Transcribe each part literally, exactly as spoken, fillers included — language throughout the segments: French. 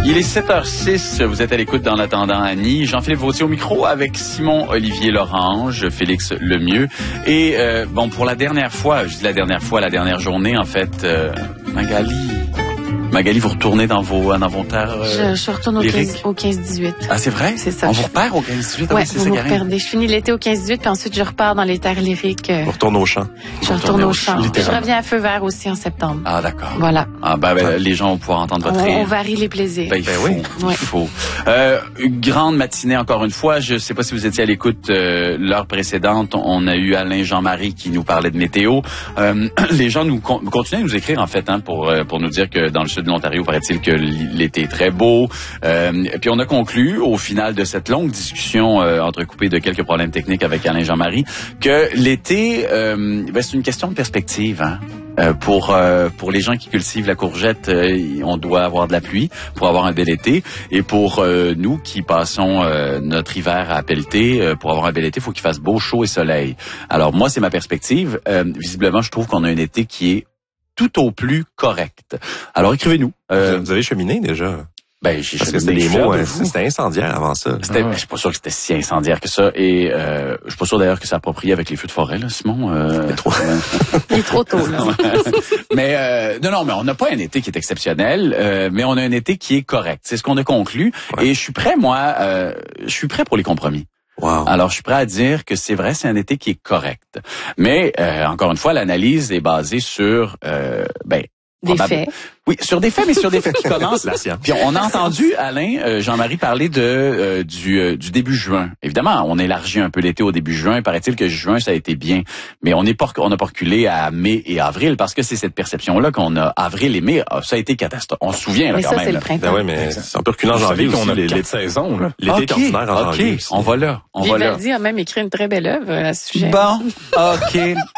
Il est sept heures six, vous êtes à l'écoute d'En attendant Annie. Jean-Philippe Vautier au micro avec Simon-Olivier Lorange, Félix Lemieux. Et euh, bon, pour la dernière fois, je dis la dernière fois, la dernière journée, en fait, euh, Magali... Magali, vous retournez dans vos, dans vos terres euh, je, je retourne au quinze, au quinze dix-huit. Ah, c'est vrai? C'est ça. On vous repère au quinze dix-huit? Oui, c'est vous ça, me reperdez. Je finis l'été au quinze dix-huit, puis ensuite je repars dans les terres lyriques. Euh, vous retournez au champ. Je retourne au champ. Je reviens à Feu Vert aussi en septembre. Ah, d'accord. Voilà. Ah, ben, ben les gens vont pouvoir entendre votre on, rire. On varie les plaisirs. Ben, il ben faut. Oui. Il ouais. faut. Euh, une grande matinée encore une fois. Je sais pas si vous étiez à l'écoute euh, l'heure précédente. On a eu Alain Jean-Marie qui nous parlait de météo. Euh, les gens nous con- continuent à nous écrire, en fait, hein, pour, euh, pour nous dire que dans le sud de l'Ontario, paraît-il que l'été très beau. Euh, et puis on a conclu au final de cette longue discussion euh, entrecoupée de quelques problèmes techniques avec Alain Jean-Marie que l'été, euh, ben, c'est une question de perspective. Hein. Euh, pour euh, pour les gens qui cultivent la courgette, euh, on doit avoir de la pluie pour avoir un bel été. Et pour euh, nous qui passons euh, notre hiver à pelleter, euh, pour avoir un bel été, il faut qu'il fasse beau, chaud et soleil. Alors moi, c'est ma perspective. Euh, visiblement, je trouve qu'on a un été qui est tout au plus correct. Alors écrivez-nous. Euh, vous avez cheminé déjà? Ben, j'ai Parce que c'était des mots, hein, c'était incendiaire avant ça. C'était, ah. Je suis pas sûr que c'était si incendiaire que ça. Et euh, je suis pas sûr d'ailleurs que c'est approprié avec les feux de forêt, là, Simon. Euh, Il est trop, Il est trop tôt, là. mais euh, non, non, mais on n'a pas un été qui est exceptionnel, euh, mais on a un été qui est correct. C'est ce qu'on a conclu. Ouais. Et je suis prêt, moi, euh, je suis prêt pour les compromis. Wow. Alors, je suis prêt à dire que c'est vrai, c'est un été qui est correct. Mais, euh, encore une fois, l'analyse est basée sur, euh, ben, des probable... faits. Oui, sur des faits, mais sur des faits qui commencent. La science. Puis on a entendu Alain euh, Jean-Marie parler de euh, du, euh, du début juin. Évidemment, on élargit un peu l'été au début juin. Paraît-il que juin, ça a été bien. Mais on n'est pas, on n'a pas reculé à mai et avril parce que c'est cette perception-là qu'on a. Avril et mai, ça a été catastrophe. On se souvient, là, mais quand ça, même. c'est le printemps. Ben oui, mais c'est un peu reculant en janvier aussi. On a les, quatre les saisons, là. L'été okay, est ordinaire en OK, janvier. on va là. On va là. Vivaldi a même écrit une très belle œuvre à ce sujet. Bon, OK.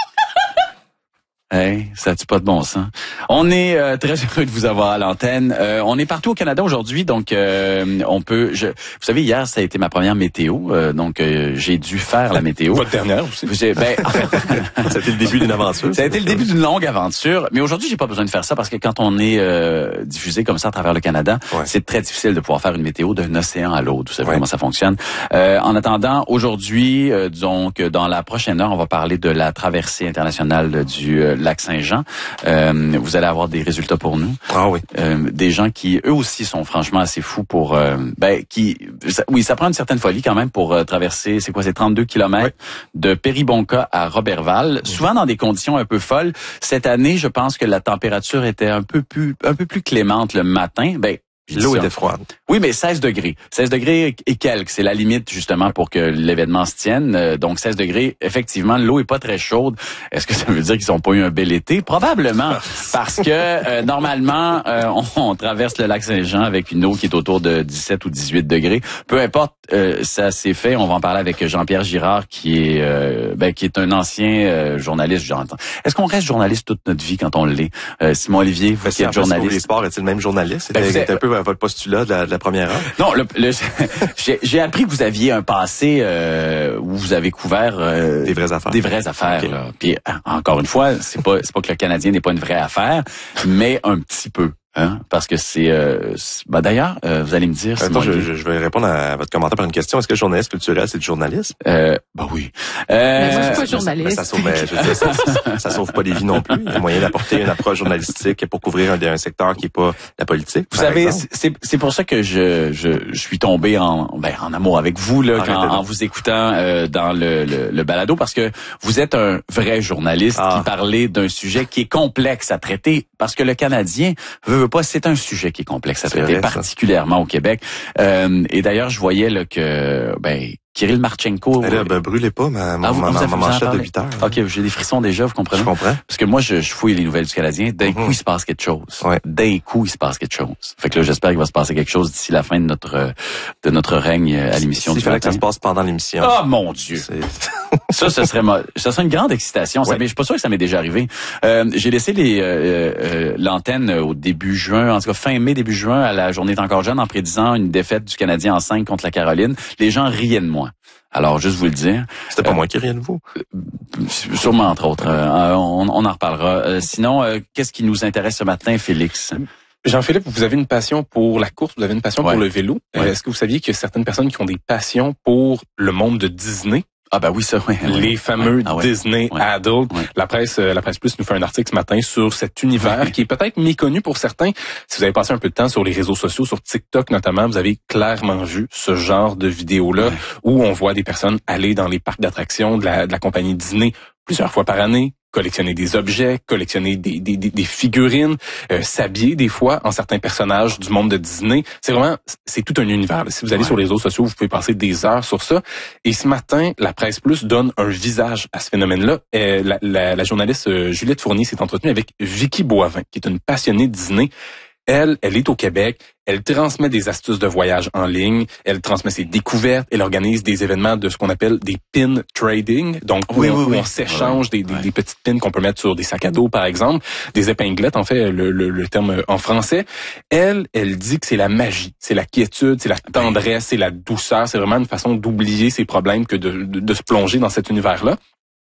Hey, ça n'a pas de bon sens. On est euh, très heureux de vous avoir à l'antenne. Euh, on est partout au Canada aujourd'hui, donc euh, on peut. Je, vous savez, hier ça a été ma première météo, euh, donc euh, j'ai dû faire la météo. Votre dernière aussi. J'ai, ben, en fait, ça a été le début d'une aventure. Ça a été le début d'une longue aventure, mais aujourd'hui j'ai pas besoin de faire ça parce que quand on est euh, diffusé comme ça à travers le Canada, ouais. c'est très difficile de pouvoir faire une météo d'un océan à l'autre. Vous savez ouais. comment ça fonctionne. Euh, en attendant, aujourd'hui, euh, donc dans la prochaine heure, on va parler de la traversée internationale du euh, lac Saint-Jean. Euh, vous allez avoir des résultats pour nous. Ah oui. Euh, des gens qui, eux aussi, sont franchement assez fous pour... Euh, ben, qui, ça, oui, ça prend une certaine folie quand même pour euh, traverser, c'est quoi, c'est trente-deux kilomètres oui. de Péribonka à Roberval, mmh. souvent dans des conditions un peu folles. Cette année, je pense que la température était un peu plus, un peu plus clémente le matin. Ben, l'eau était froide. Oui, mais seize degrés. seize degrés et quelques. C'est la limite, justement, pour que l'événement se tienne. Donc, seize degrés. Effectivement, l'eau est pas très chaude. Est-ce que ça veut dire qu'ils n'ont pas eu un bel été? Probablement. Parce que, euh, normalement, euh, on, on traverse le lac Saint-Jean avec une eau qui est autour de dix-sept ou dix-huit degrés. Peu importe, euh, ça s'est fait. On va en parler avec Jean-Pierre Girard, qui est, euh, ben, qui est un ancien euh, journaliste, j'entends. Est-ce qu'on reste journaliste toute notre vie quand on l'est? Euh, Simon Olivier, vous qui êtes journaliste. Les sports, est-il le même journaliste? Ben, C'était un peu votre postulat de la, de la première heure? Non, le, le, j'ai, j'ai appris que vous aviez un passé euh, où vous avez couvert euh, des vraies affaires. Des vraies affaires. Okay. Là. Puis encore une fois, c'est pas c'est pas que le Canadien n'est pas une vraie affaire, mais un petit peu. Hein, parce que c'est... Euh, bah d'ailleurs, euh, vous allez me dire... Attends, je, je, je vais répondre à votre commentaire par une question. Est-ce que le journaliste culturel, c'est le journaliste? Euh, bah oui. Euh, mais moi, je suis pas journaliste. Mais ça, sauve, mais, je veux dire, ça, ça, ça sauve pas des vies non plus. Il y a moyen d'apporter une approche journalistique pour couvrir un, un secteur qui est pas la politique. Vous savez, c'est, c'est pour ça que je, je, je suis tombé en, ben, en amour avec vous là, quand, en vous écoutant euh, dans le, le, le balado, parce que vous êtes un vrai journaliste ah. qui parlait d'un sujet qui est complexe à traiter, parce que le Canadien veut, veut pas, c'est un sujet qui est complexe à traiter, vrai, particulièrement au Québec. Euh, et d'ailleurs, je voyais là que ben Kirill Marchenko... Elle, ben, brûlez pas ma, ma, ah, vous, ma, ma, ma manchette de huit heures. OK, j'ai des frissons déjà, vous comprenez? Je comprends. Parce que moi, je, je fouille les nouvelles du Canadien. D'un mm-hmm. coup, il se passe quelque chose. Ouais. D'un coup, il se passe quelque chose. Fait que là, j'espère qu'il va se passer quelque chose d'ici la fin de notre de notre règne à l'émission. S'il du fallait matin. que ça se passe pendant l'émission. Oh mon Dieu! ça, ce serait mo- ça serait une grande excitation. Ouais. Ça, mais je suis pas sûr que ça m'est déjà arrivé. Euh, j'ai laissé les euh, euh, l'antenne au début juin, en tout cas fin mai, début juin, à la Journée est encore jeune, en prédisant une défaite du Canadien en cinq contre la Caroline. Les gens riaient de moi. Alors, juste vous le dire. C'était pas euh, moi qui riais de vous. Sûrement, entre autres. Euh, on, on en reparlera. Euh, sinon, euh, qu'est-ce qui nous intéresse ce matin, Félix? Jean-Philippe, vous avez une passion pour la course, vous avez une passion ouais. pour le vélo. Ouais. Est-ce que vous saviez qu'il y a certaines personnes qui ont des passions pour le monde de Disney? Ah ben oui, ça, oui. Les fameux ouais. Ah ouais. Disney ouais. Adult. Ouais. La presse, la presse plus nous fait un article ce matin sur cet univers ouais. qui est peut-être méconnu pour certains. Si vous avez passé un peu de temps sur les réseaux sociaux, sur TikTok notamment, vous avez clairement vu ce genre de vidéos-là ouais. où on voit des personnes aller dans les parcs d'attractions de la, de la compagnie Disney plusieurs fois par année, collectionner des objets, collectionner des, des, des, des figurines, euh, s'habiller des fois en certains personnages du monde de Disney. C'est vraiment, c'est tout un univers. Si vous allez ouais. sur les réseaux sociaux, vous pouvez passer des heures sur ça. Et ce matin, la Presse Plus donne un visage à ce phénomène-là. Euh, la, la, la journaliste euh, Juliette Fournier s'est entretenue avec Vicky Boivin, qui est une passionnée de Disney. Elle, elle est au Québec, elle transmet des astuces de voyage en ligne, elle transmet ses découvertes, elle organise des événements de ce qu'on appelle des pin trading, donc oui, où, oui, où oui. on s'échange oui. des, des, ouais. des petites pins qu'on peut mettre sur des sacs à dos, par exemple, des épinglettes, en fait, le, le, le terme en français. Elle, elle dit que c'est la magie, c'est la quiétude, c'est la tendresse, c'est la douceur, c'est vraiment une façon d'oublier ses problèmes que de, de, de se plonger dans cet univers-là.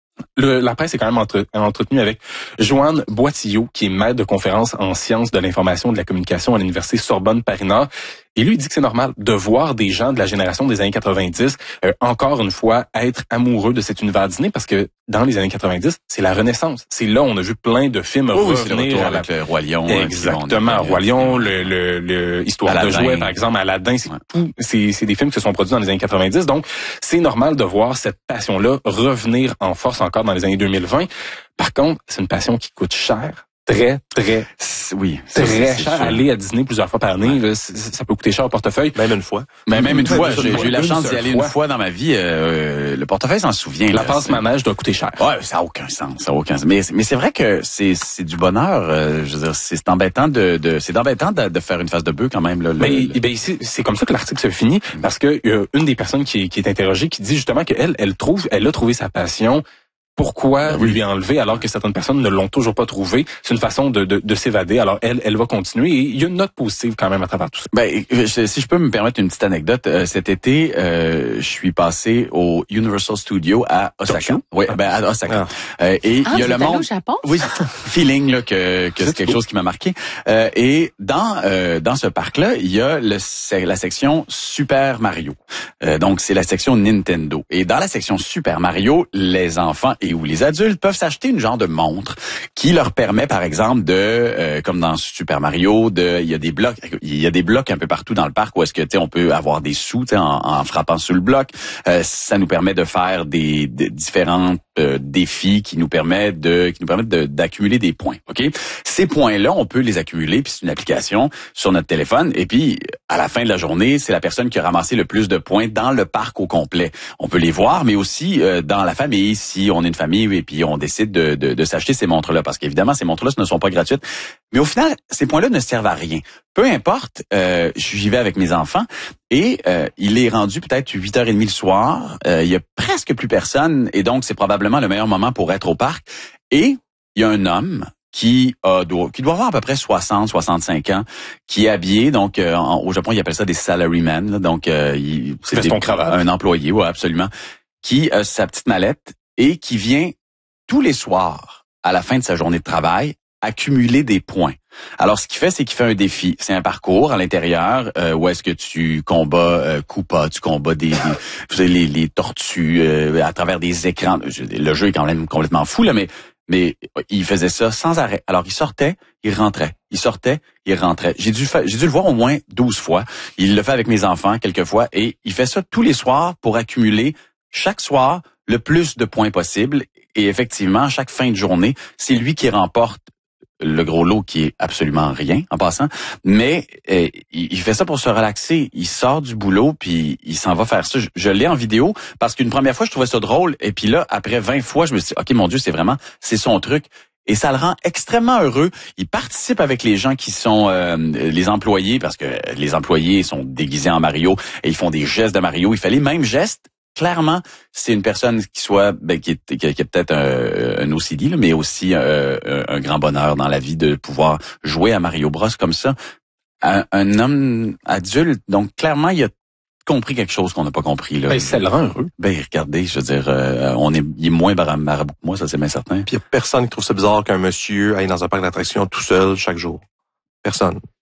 Le, la presse est quand même entre, entretenue avec Joanne Boitillot, qui est maître de conférence en sciences de l'information et de la communication à l'Université Sorbonne-Paris-Nord. Et lui, il dit que c'est normal de voir des gens de la génération des années quatre-vingt-dix, euh, encore une fois, être amoureux de cet univers Disney, parce que dans les années quatre-vingt-dix, c'est la Renaissance. C'est là où on a vu plein de films oh, revenir oui, à la... avec le Roi Lion. Exactement, hein, Roi Lion, le, le, le Histoire Aladdin. de jouets, par exemple, Aladdin, c'est ouais. tout, c'est, c'est des films qui se sont produits dans les années quatre-vingt-dix. Donc, c'est normal de voir cette passion-là revenir en force encore dans les années deux mille vingt. Par contre, c'est une passion qui coûte cher. Très, très, oui, très c'est, cher. C'est aller à Disney plusieurs fois par année, ouais. ça peut coûter cher au portefeuille. Même une fois. Mais même une fois. J'ai, j'ai eu la chance d'y aller une fois dans ma vie. Euh, le portefeuille s'en souvient. La passe manège doit coûter cher. Ouais, ça a aucun sens. Ça a aucun sens. Mais, mais c'est vrai que c'est, c'est du bonheur. Euh, je veux dire, c'est, c'est embêtant de, de, c'est embêtant de, de faire une face de bœuf quand même. Là, mais le, le... ben, c'est, c'est comme ça que l'article se finit, parce que euh, une des personnes qui, qui est interrogée qui dit justement qu'elle, elle trouve, elle a trouvé sa passion. Pourquoi ben oui. lui enlever alors que certaines personnes ne l'ont toujours pas trouvé? C'est une façon de, de, de s'évader. Alors, elle, elle va continuer. Et il y a une note positive quand même à travers tout ça. Ben, si je peux me permettre une petite anecdote, euh, cet été, euh, je suis passé au Universal Studios à Osaka. Oui, ah. ben à Osaka. Ah. Euh, et ah, il y a le monde. Au Japon? Oui, feeling là que, que c'est, c'est quelque chose qui m'a marqué. Euh, et dans euh, dans ce parc-là, il y a le, la section Super Mario. Euh, donc, c'est la section Nintendo. Et dans la section Super Mario, les enfants et où les adultes peuvent s'acheter une genre de montre qui leur permet, par exemple, de, euh, comme dans Super Mario, de, il y a des blocs, il y a des blocs un peu partout dans le parc où est-ce que, tu sais, on peut avoir des sous, tu sais, en, en frappant sur le bloc. Euh, ça nous permet de faire des, des différents euh, défis qui nous permettent de, qui nous permettent de, d'accumuler des points. Ok, ces points-là, on peut les accumuler, puis c'est une application sur notre téléphone. Et puis, à la fin de la journée, c'est la personne qui a ramassé le plus de points dans le parc au complet. On peut les voir, mais aussi euh, dans la famille, si on est une famille et puis on décide de, de, de s'acheter ces montres-là, parce qu'évidemment, ces montres-là ce ne sont pas gratuites. Mais au final, ces points-là ne servent à rien. Peu importe, euh, j'y vais avec mes enfants et euh, il est rendu peut-être huit heures trente le soir. Euh, il y a presque plus personne et donc c'est probablement le meilleur moment pour être au parc. Et il y a un homme qui a doit, qui doit avoir à peu près soixante, soixante-cinq ans, qui est habillé, donc euh, en, au Japon, ils appellent ça des salarymen, là, donc euh, il, c'est des, un employé, ouais, absolument, qui a sa petite mallette et qui vient tous les soirs, à la fin de sa journée de travail, accumuler des points. Alors, ce qu'il fait, c'est qu'il fait un défi. C'est un parcours à l'intérieur euh, où est-ce que tu combats euh, Koopa, tu combats des, des les, les tortues euh, à travers des écrans. Le jeu est quand même complètement fou, là, mais mais il faisait ça sans arrêt. Alors, il sortait, il rentrait. Il sortait, il rentrait. J'ai dû fa- j'ai dû le voir au moins douze fois. Il le fait avec mes enfants quelques fois et il fait ça tous les soirs pour accumuler chaque soir le plus de points possible. Et effectivement, chaque fin de journée, c'est lui qui remporte le gros lot qui est absolument rien en passant, mais euh, il fait ça pour se relaxer. Il sort du boulot puis il s'en va faire ça. Je, je l'ai en vidéo parce qu'une première fois je trouvais ça drôle et puis là après vingt fois je me suis dit ok mon Dieu c'est vraiment c'est son truc. Et ça le rend extrêmement heureux. Il participe avec les gens qui sont euh, les employés parce que les employés sont déguisés en Mario et ils font des gestes de Mario. Il fait les mêmes gestes. Clairement, c'est une personne qui soit ben, qui, est, qui, a, qui a peut-être un, un O C D, là, mais aussi euh, un grand bonheur dans la vie de pouvoir jouer à Mario Bros comme ça. Un, un homme adulte, donc clairement, il a compris quelque chose qu'on n'a pas compris. Là. Ben, ça le rend heureux. Ben, regardez, je veux dire, euh, on est, il est moins marabout que moi, ça c'est bien certain. Puis il y a personne qui trouve ça bizarre qu'un monsieur aille dans un parc d'attractions tout seul chaque jour. Personne.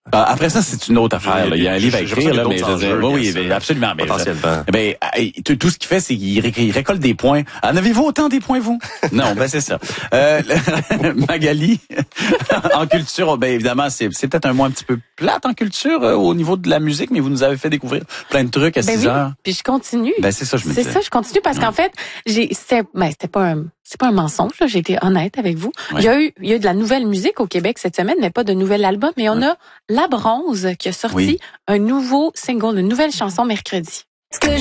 Ah, après ça, c'est une autre affaire. Là. Il y a un livre à écrire, là, mais je veux dire, oui, oui, absolument. Mais, potentiellement. Ben, tout ce qu'il fait, c'est qu'il ré- il récolte des points. En avez-vous autant des points, vous? Non, ben c'est ça. Euh, Magali, en culture, ben évidemment, c'est, c'est peut-être un mot un petit peu plate en culture euh, au niveau de la musique, mais vous nous avez fait découvrir plein de trucs à Ben six oui, heures. puis je continue. Ben c'est ça, je me C'est disais. ça, je continue parce Ouais. qu'en fait, j'ai c'était ben c'était pas un c'est pas un mensonge, là, j'ai été honnête avec vous. Ouais. Il y a eu il y a eu de la nouvelle musique au Québec cette semaine, mais pas de nouvel album, mais on Ouais. a La Bronze qui a sorti Oui. un nouveau single, une nouvelle chanson mercredi. Ce que